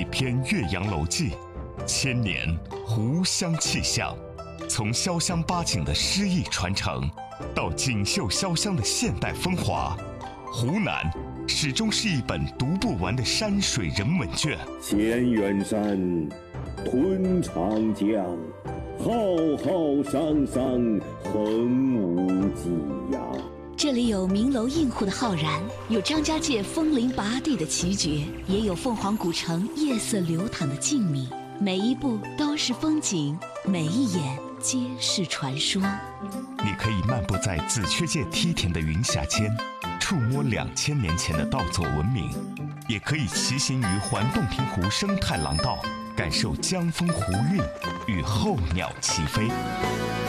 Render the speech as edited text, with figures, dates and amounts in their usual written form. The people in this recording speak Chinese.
篇《岳阳楼记》，千年湖湘气象，从潇湘八景的诗意传承，到锦绣潇湘的现代风华，湖南始终是一本读不完的山水人文卷。 千远山，吞长江，浩浩汤汤，横无际呀。 这里有名楼映户的浩然，有张家界枫林拔地的奇绝，也有凤凰古城夜色流淌的静谧。每一步都是风景，每一眼皆是传说。 你可以漫步在紫雀界梯田的云霞间，触摸2000年前的稻作文明，也可以骑行于环洞庭湖生态廊道，感受江风湖韵与候鸟齐飞。